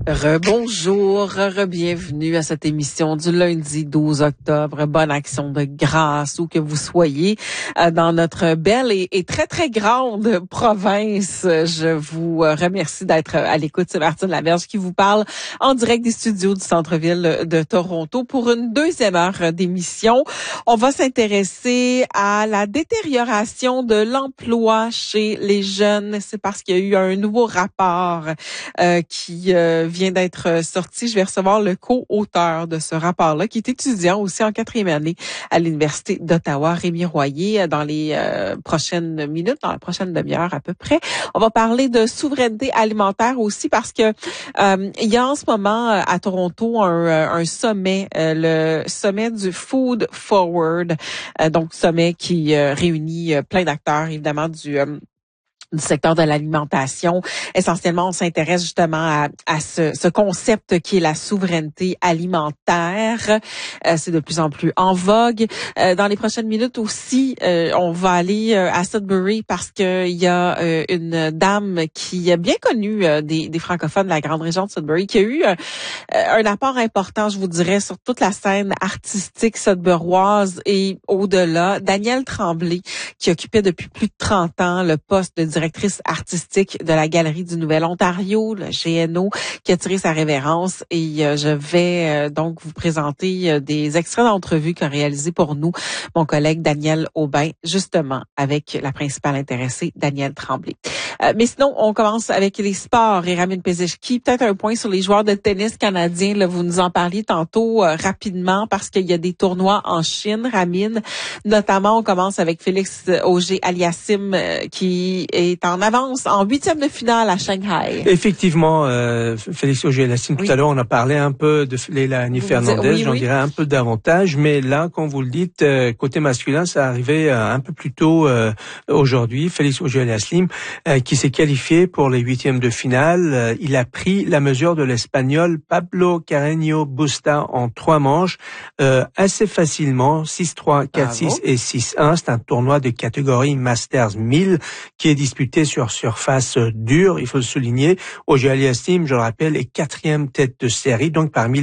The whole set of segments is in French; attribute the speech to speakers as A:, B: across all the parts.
A: Rebonjour, bienvenue à cette émission du lundi 12 octobre. Bonne action de grâce où que vous soyez dans notre belle et très, très grande province. Je vous remercie d'être à l'écoute. C'est Martine Laberge qui vous parle en direct des studios du centre-ville de Toronto pour une deuxième heure d'émission. On va s'intéresser à la détérioration de l'emploi chez les jeunes. C'est parce qu'il y a eu un nouveau rapport qui vient d'être sorti. Je vais recevoir le co-auteur de ce rapport-là, qui est étudiant aussi en 4e année à l'Université d'Ottawa, Rémi Royer, dans les prochaines minutes, dans la prochaine demi-heure à peu près. On va parler de souveraineté alimentaire aussi parce que il y a en ce moment à Toronto un sommet, le sommet du Food Forward, donc sommet qui réunit plein d'acteurs, évidemment, du secteur de l'alimentation. Essentiellement, on s'intéresse justement à ce concept qui est la souveraineté alimentaire. C'est de plus en plus en vogue. Dans les prochaines minutes aussi, on va aller à Sudbury parce que il y a une dame qui est bien connue des francophones de la grande région de Sudbury, qui a eu un apport important, je vous dirais, sur toute la scène artistique sudburoise et au-delà. Danielle Tremblay, qui occupait depuis plus de 30 ans le poste de directrice artistique de la Galerie du Nouvel-Ontario, le GNO, qui a tiré sa révérence. Et je vais donc vous présenter des extraits d'entrevues qu'a réalisé pour nous mon collègue Daniel Aubin, justement avec la principale intéressée, Danielle Tremblay. Mais sinon, on commence avec les sports et Ramin Pezeshki. Peut-être un point sur les joueurs de tennis canadiens. Là, vous nous en parliez tantôt rapidement parce qu'il y a des tournois en Chine, Ramin. Notamment, on commence avec Félix Auger-Aliassime qui est en avance en 8e de finale à Shanghai.
B: Effectivement, Félix Auger-Aliassime, tout à l'heure, on a parlé un peu de Leilani Fernandez, j'en dirais un peu davantage, mais là, comme vous le dites, côté masculin, ça arrivait un peu plus tôt aujourd'hui. Félix Auger-Aliassime, qui s'est qualifié pour les 8e de finale. Il a pris la mesure de l'Espagnol Pablo Carreño Busta en 3 manches, assez facilement, 6-3, 4-6 et 6-1. C'est un tournoi de catégorie Masters 1000 qui est disputé sur surface dure, il faut le souligner. Auger-Aliassime, je le rappelle, est 4e tête de série, donc parmi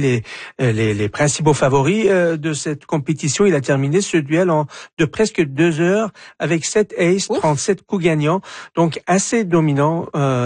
B: les principaux favoris de cette compétition. Il a terminé ce duel de presque 2 heures avec 7 aces, 37 coups gagnants, donc assez dominant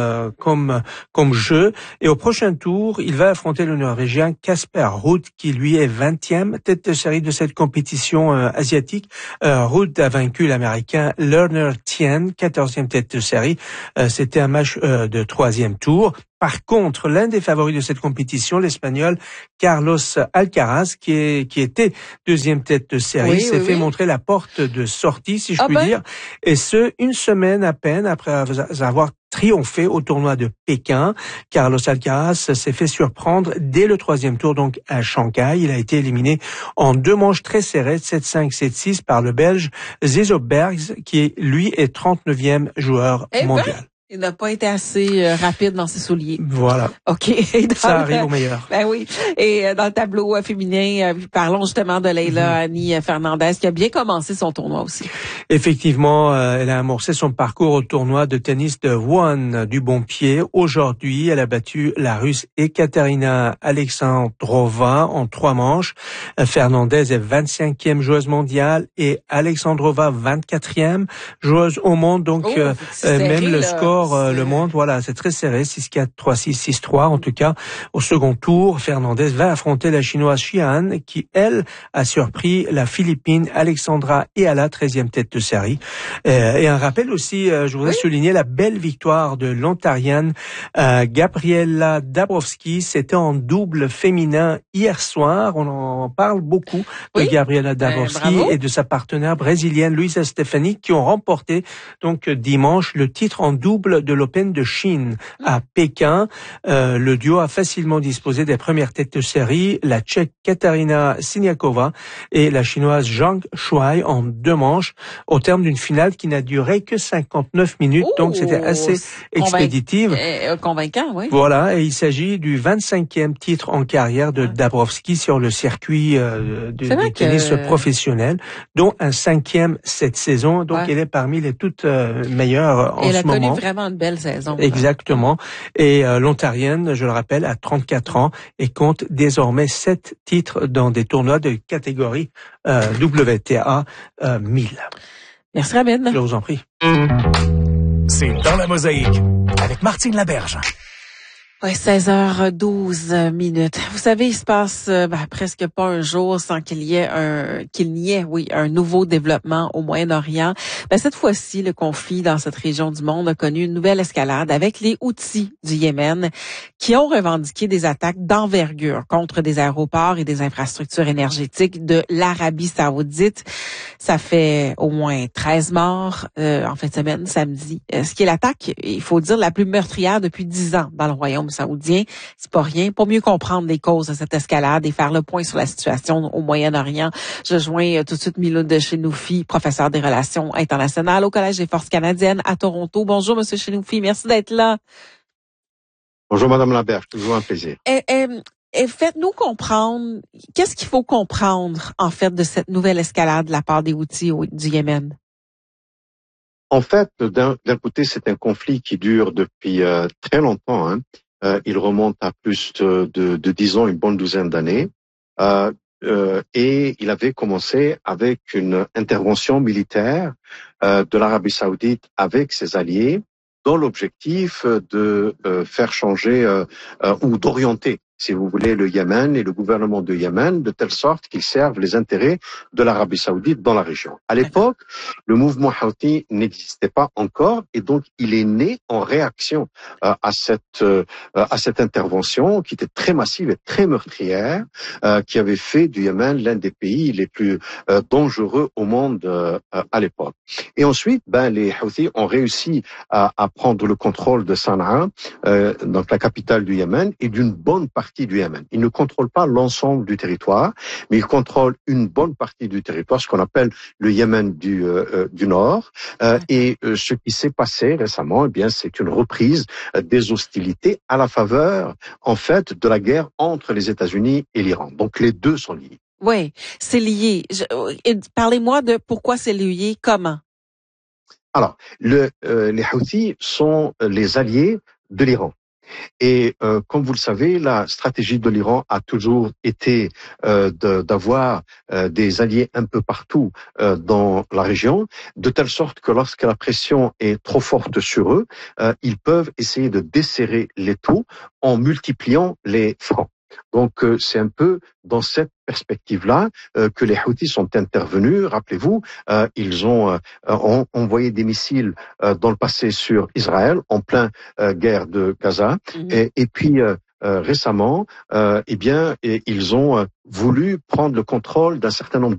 B: comme jeu. Et au prochain tour, il va affronter le Norvégien Casper Ruud, qui lui est 20e tête de série de cette compétition asiatique. Ruud a vaincu l'Américain Lerner Tien, 14e tête de série. C'était un match de 3e tour. Par contre, l'un des favoris de cette compétition, l'Espagnol Carlos Alcaraz, qui était 2e tête de série, s'est fait montrer la porte de sortie, si je puis dire. Et ce, une semaine à peine après avoir triomphé au tournoi de Pékin. Carlos Alcaraz s'est fait surprendre dès le 3e tour, donc à Shanghai. Il a été éliminé en 2 manches très serrées, 7-5, 7-6, par le Belge Zezo Bergs, qui lui est 39e joueur mondial.
A: Il n'a pas été assez rapide dans ses souliers.
B: Voilà.
A: OK.
B: Ça arrive au meilleur.
A: Ben oui. Et dans le tableau féminin, parlons justement de Leilani Fernandez qui a bien commencé son tournoi aussi.
B: Effectivement, elle a amorcé son parcours au tournoi de tennis de Wuhan du bon pied. Aujourd'hui, elle a battu la Russe Ekaterina Alexandrova en 3 manches. Fernandez est 25e joueuse mondiale et Alexandrova 24e joueuse au monde. Donc, même le score le monde, voilà, c'est très serré, 6-4, 3-6, 6-3. En tout cas, au second tour, Fernandez va affronter la Chinoise Xian, qui, elle, a surpris la Philippine Alexandra Eala, 13e tête de série. Et un rappel aussi, je voudrais souligner la belle victoire de l'Ontarienne Gabriela Dabrowski. C'était en double féminin hier soir. On en parle beaucoup de Gabriela Dabrowski et de sa partenaire brésilienne Luisa Stefani, qui ont remporté donc dimanche le titre en double de l'Open de Chine à Pékin. Le duo a facilement disposé des premières têtes de série, la Tchèque Katarina Siniakova et la Chinoise Zhang Shuai en 2 manches, au terme d'une finale qui n'a duré que 59 minutes, donc c'était assez expéditive.
A: Convaincant, oui.
B: Voilà, et il s'agit du 25e titre en carrière de Dabrowski sur le circuit du tennis professionnel, dont un 5e cette saison, donc elle est parmi les toutes meilleures en ce moment.
A: vraiment une belle saison.
B: Exactement. Et l'Ontarienne, je le rappelle, a 34 ans et compte désormais 7 titres dans des tournois de catégorie WTA 1000.
A: Merci Rabine.
B: Je vous en prie.
C: C'est Dans la Mosaïque avec Martine Laberge.
A: Ouais, 16h12 minutes. Vous savez, il se passe presque pas un jour sans qu'il n'y ait un nouveau développement au Moyen-Orient. Cette fois-ci, le conflit dans cette région du monde a connu une nouvelle escalade avec les Houthis du Yémen qui ont revendiqué des attaques d'envergure contre des aéroports et des infrastructures énergétiques de l'Arabie Saoudite. Ça fait au moins 13 morts en fin de semaine, samedi. Ce qui est l'attaque, il faut dire, la plus meurtrière depuis 10 ans dans le royaume saoudien. C'est pas rien. Pour mieux comprendre les causes de cette escalade et faire le point sur la situation au Moyen-Orient, je joins tout de suite Miloud Chenoufi, professeur des relations internationales au Collège des forces canadiennes à Toronto. Bonjour, Monsieur Chenoufi. Merci d'être là.
D: Bonjour, Madame Laberge. Toujours un plaisir.
A: Et faites-nous comprendre, qu'est-ce qu'il faut comprendre, en fait, de cette nouvelle escalade de la part des Houthis du Yémen?
D: En fait, d'un côté, c'est un conflit qui dure depuis très longtemps. Il remonte à plus de 10 ans, une bonne douzaine d'années. Et il avait commencé avec une intervention militaire de l'Arabie Saoudite avec ses alliés dans l'objectif de faire changer ou d'orienter, si vous voulez, le Yémen et le gouvernement de Yémen de telle sorte qu'ils servent les intérêts de l'Arabie Saoudite dans la région. À l'époque, le mouvement Houthi n'existait pas encore et donc il est né en réaction à cette intervention qui était très massive et très meurtrière, qui avait fait du Yémen l'un des pays les plus dangereux au monde à l'époque. Et ensuite, les Houthis ont réussi à prendre le contrôle de Sanaa, donc la capitale du Yémen, et d'une bonne partie du Yémen. Ils ne contrôlent pas l'ensemble du territoire, mais ils contrôlent une bonne partie du territoire, ce qu'on appelle le Yémen du Nord. Et ce qui s'est passé récemment, c'est une reprise des hostilités à la faveur, en fait, de la guerre entre les États-Unis et l'Iran. Donc les deux sont liés.
A: Oui, c'est lié. Parlez-moi de pourquoi c'est lié, comment?
D: Alors, les Houthis sont les alliés de l'Iran. Et comme vous le savez, la stratégie de l'Iran a toujours été d'avoir des alliés un peu partout dans la région, de telle sorte que lorsque la pression est trop forte sur eux, ils peuvent essayer de desserrer l'étau en multipliant les fronts. Donc c'est un peu dans cette perspective-là que les Houthis sont intervenus. Rappelez-vous, ils ont envoyé des missiles dans le passé sur Israël en plein guerre de Gaza, et puis récemment, ils ont voulu prendre le contrôle d'un certain nombre